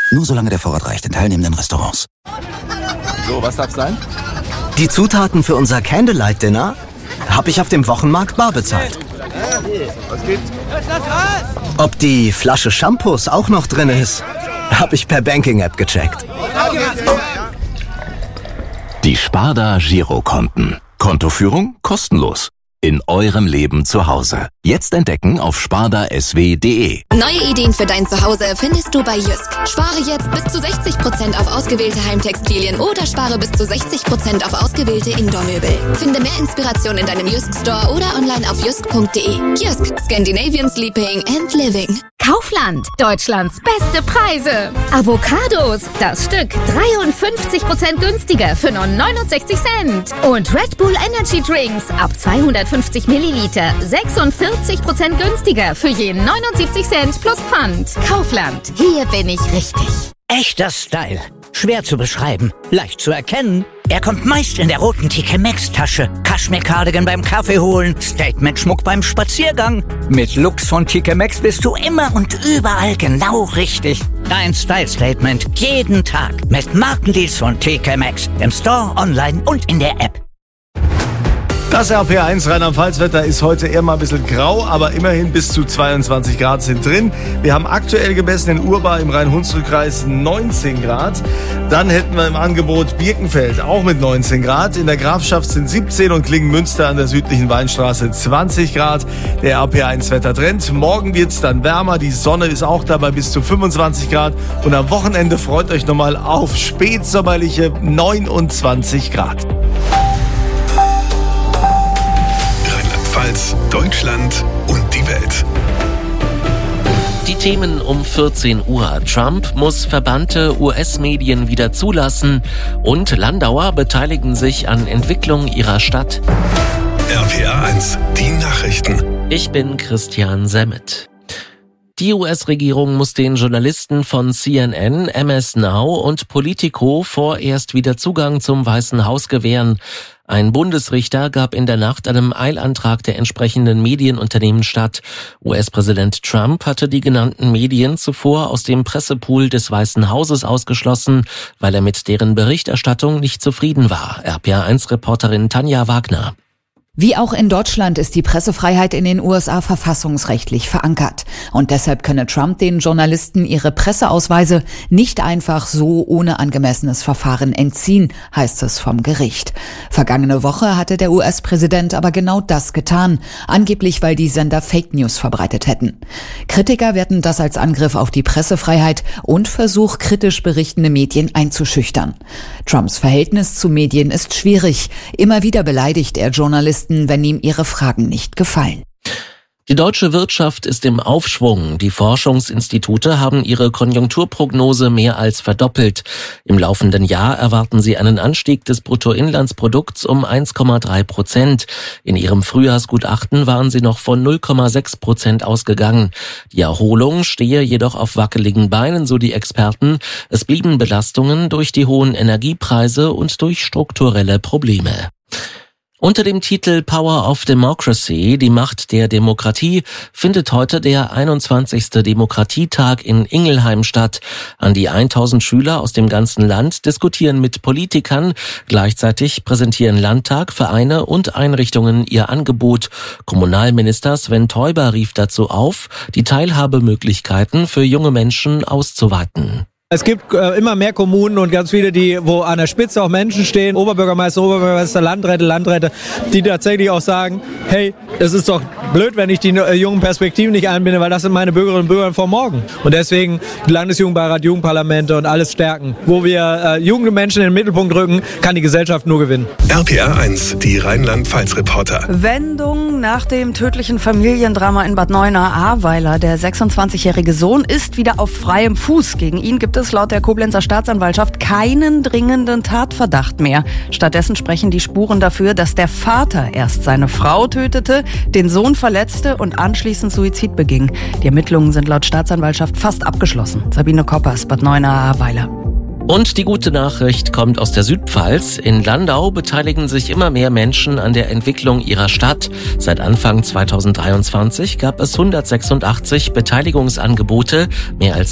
Nur solange der Vorrat reicht in teilnehmenden Restaurants. So, was darf's sein? Die Zutaten für unser Candlelight-Dinner habe ich auf dem Wochenmarkt bar bezahlt. Was gibt's? Ob die Flasche Shampoos auch noch drin ist, habe ich per Banking-App gecheckt. Die Sparda Girokonten. Kontoführung kostenlos. In eurem Leben zu Hause. Jetzt entdecken auf spardasw.de. Neue Ideen für dein Zuhause findest du bei Jysk. Spare jetzt bis zu 60% auf ausgewählte Heimtextilien oder spare bis zu 60% auf ausgewählte Indoor-Möbel. Finde mehr Inspiration in deinem Jysk Store oder online auf jysk.de. Jysk, Scandinavian Sleeping and Living. Kaufland, Deutschlands beste Preise. Avocados, das Stück 53% günstiger für nur 69 Cent. Und Red Bull Energy Drinks ab 250 Milliliter 46% günstiger für je 79 Cent plus Pfand. Kaufland, hier bin ich richtig. Echter Style. Schwer zu beschreiben, leicht zu erkennen. Er kommt meist in der roten TK Maxx Tasche. Kaschmir-Cardigan beim Kaffee holen, Statement-Schmuck beim Spaziergang. Mit Looks von TK Maxx bist du immer und überall genau richtig. Dein Style-Statement jeden Tag mit Markendeals von TK Maxx. Im Store, online und in der App. Das RPR1 Rheinland-Pfalz-Wetter ist heute eher mal ein bisschen grau, aber immerhin bis zu 22 Grad sind drin. Wir haben aktuell gemessen in Urbar im Rhein-Hunsrück-Kreis 19 Grad. Dann hätten wir im Angebot Birkenfeld auch mit 19 Grad. In der Grafschaft sind 17 und Klingen-Münster an der südlichen Weinstraße 20 Grad. Der RPR1-Wettertrend. Morgen wird's dann wärmer. Die Sonne ist auch dabei bis zu 25 Grad. Und am Wochenende freut euch nochmal auf spätsommerliche 29 Grad. Deutschland und die Welt. Die Themen um 14 Uhr. Trump muss verbannte US-Medien wieder zulassen und Landauer beteiligen sich an Entwicklung ihrer Stadt. RPR1, die Nachrichten. Ich bin Christian Semmet. Die US-Regierung muss den Journalisten von CNN, MS Now und Politico vorerst wieder Zugang zum Weißen Haus gewähren. Ein Bundesrichter gab in der Nacht einem Eilantrag der entsprechenden Medienunternehmen statt. US-Präsident Trump hatte die genannten Medien zuvor aus dem Pressepool des Weißen Hauses ausgeschlossen, weil er mit deren Berichterstattung nicht zufrieden war. RPR1-Reporterin Tanja Wagner. Wie auch in Deutschland ist die Pressefreiheit in den USA verfassungsrechtlich verankert. Und deshalb könne Trump den Journalisten ihre Presseausweise nicht einfach so ohne angemessenes Verfahren entziehen, heißt es vom Gericht. Vergangene Woche hatte der US-Präsident aber genau das getan, angeblich weil die Sender Fake News verbreitet hätten. Kritiker werten das als Angriff auf die Pressefreiheit und Versuch, kritisch berichtende Medien einzuschüchtern. Trumps Verhältnis zu Medien ist schwierig. Immer wieder beleidigt er Journalisten, wenn ihm ihre Fragen nicht gefallen. Die deutsche Wirtschaft ist im Aufschwung. Die Forschungsinstitute haben ihre Konjunkturprognose mehr als verdoppelt. Im laufenden Jahr erwarten sie einen Anstieg des Bruttoinlandsprodukts um 1,3%. In ihrem Frühjahrsgutachten waren sie noch von 0,6% ausgegangen. Die Erholung stehe jedoch auf wackeligen Beinen, so die Experten. Es blieben Belastungen durch die hohen Energiepreise und durch strukturelle Probleme. Unter dem Titel Power of Democracy, die Macht der Demokratie, findet heute der 21. Demokratietag in Ingelheim statt. An die 1000 Schüler aus dem ganzen Land diskutieren mit Politikern. Gleichzeitig präsentieren Landtag, Vereine und Einrichtungen ihr Angebot. Kommunalminister Sven Teuber rief dazu auf, die Teilhabemöglichkeiten für junge Menschen auszuweiten. Es gibt immer mehr Kommunen und ganz viele, wo an der Spitze auch Menschen stehen, Oberbürgermeister, Landräte, die tatsächlich auch sagen, hey, es ist doch blöd, wenn ich die jungen Perspektiven nicht einbinde, weil das sind meine Bürgerinnen und Bürger von morgen. Und deswegen Landesjugendbeirat, Jugendparlamente und alles stärken. Wo wir junge Menschen in den Mittelpunkt rücken, kann die Gesellschaft nur gewinnen. RPR1, die Rheinland-Pfalz-Reporter. Wendung nach dem tödlichen Familiendrama in Bad Neuenahr-Ahrweiler. Der 26-jährige Sohn ist wieder auf freiem Fuß. Gegen ihn gibt es laut der Koblenzer Staatsanwaltschaft keinen dringenden Tatverdacht mehr. Stattdessen sprechen die Spuren dafür, dass der Vater erst seine Frau tötete, den Sohn verletzte und anschließend Suizid beging. Die Ermittlungen sind laut Staatsanwaltschaft fast abgeschlossen. Sabine Koppers, Bad Neuenahr-Ahrweiler. Und die gute Nachricht kommt aus der Südpfalz. In Landau beteiligen sich immer mehr Menschen an der Entwicklung ihrer Stadt. Seit Anfang 2023 gab es 186 Beteiligungsangebote. Mehr als